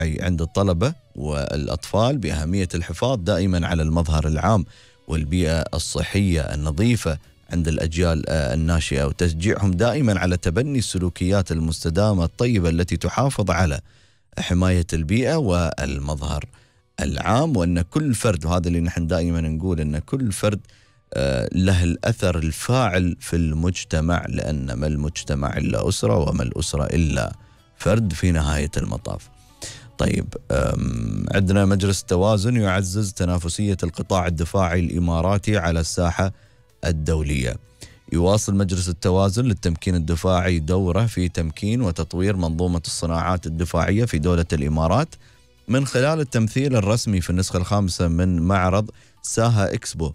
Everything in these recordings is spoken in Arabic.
عند الطلبة والأطفال بأهمية الحفاظ دائما على المظهر العام والبيئة الصحية النظيفة عند الأجيال الناشئة، وتشجيعهم دائما على تبني السلوكيات المستدامة الطيبة التي تحافظ على حماية البيئة والمظهر العام. وأن كل فرد، وهذا اللي نحن دائما نقول، أن كل فرد له الأثر الفاعل في المجتمع، لأن ما المجتمع إلا أسرة وما الأسرة إلا فرد في نهاية المطاف. طيب، عندنا مجلس التوازن يعزز تنافسية القطاع الدفاعي الإماراتي على الساحة الدولية. يواصل مجلس التوازن للتمكين الدفاعي دوره في تمكين وتطوير منظومة الصناعات الدفاعية في دولة الإمارات من خلال التمثيل الرسمي في النسخة الخامسة من معرض ساها إكسبو،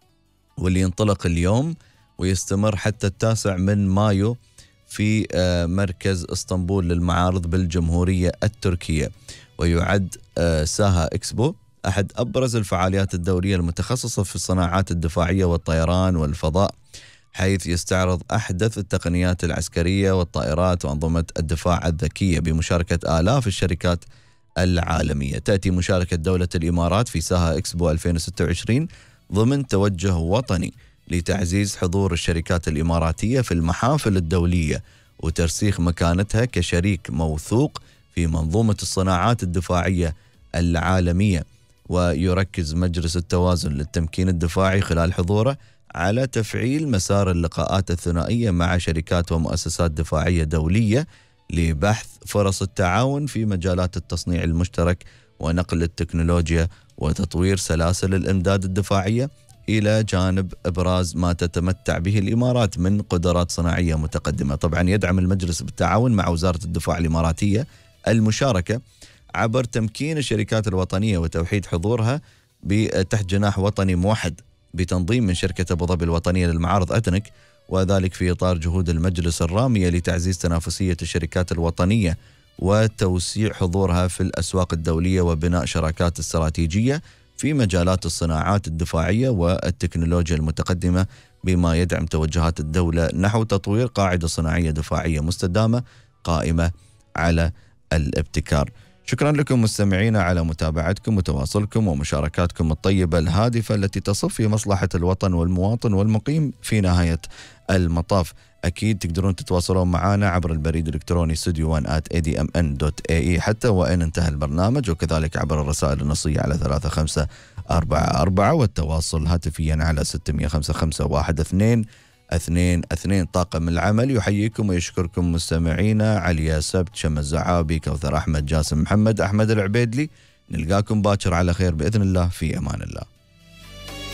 واللي ينطلق اليوم ويستمر حتى 9 من مايو في مركز اسطنبول للمعارض بالجمهورية التركية. ويعد ساها إكسبو أحد أبرز الفعاليات الدولية المتخصصة في الصناعات الدفاعية والطيران والفضاء، حيث يستعرض أحدث التقنيات العسكرية والطائرات وأنظمة الدفاع الذكية بمشاركة آلاف الشركات العالمية. تأتي مشاركة دولة الإمارات في ساها إكسبو 2026 ضمن توجه وطني لتعزيز حضور الشركات الإماراتية في المحافل الدولية وترسيخ مكانتها كشريك موثوق في منظومة الصناعات الدفاعية العالمية. ويركز مجلس التوازن للتمكين الدفاعي خلال حضوره على تفعيل مسار اللقاءات الثنائية مع شركات ومؤسسات دفاعية دولية لبحث فرص التعاون في مجالات التصنيع المشترك ونقل التكنولوجيا وتطوير سلاسل الإمداد الدفاعية، إلى جانب إبراز ما تتمتع به الإمارات من قدرات صناعية متقدمة. طبعا يدعم المجلس بالتعاون مع وزارة الدفاع الإماراتية المشاركة عبر تمكين الشركات الوطنية وتوحيد حضورها تحت جناح وطني موحد بتنظيم من شركة أبو ظبي الوطنية للمعارض أتنك، وذلك في إطار جهود المجلس الرامية لتعزيز تنافسية الشركات الوطنية وتوسيع حضورها في الأسواق الدولية وبناء شراكات استراتيجية في مجالات الصناعات الدفاعية والتكنولوجيا المتقدمة، بما يدعم توجهات الدولة نحو تطوير قاعدة صناعية دفاعية مستدامة قائمة على الابتكار. شكرا لكم مستمعينا على متابعتكم وتواصلكم ومشاركاتكم الطيبة الهادفة التي تصب في مصلحة الوطن والمواطن والمقيم في نهاية المطاف. أكيد تقدرون تتواصلون معنا عبر البريد الإلكتروني studio1@admn.ae حتى وإن انتهى البرنامج، وكذلك عبر الرسائل النصية على 3544 والتواصل هاتفيا على 655-1222. طاقم العمل يحييكم ويشكركم مستمعينا: عليا سبت، شمس الزعابي، كوثر أحمد، جاسم محمد، أحمد العبيدلي. نلقاكم باكر على خير بإذن الله، في أمان الله.